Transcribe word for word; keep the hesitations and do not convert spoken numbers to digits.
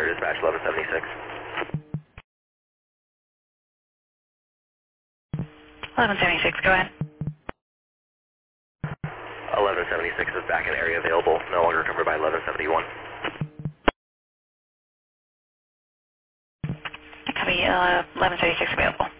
Center, dispatch eleven seventy-six. eleven seventy-six, go ahead. eleven seventy-six is back in area available, no longer covered by eleven seventy-one. Copy, uh, eleven seventy-six available.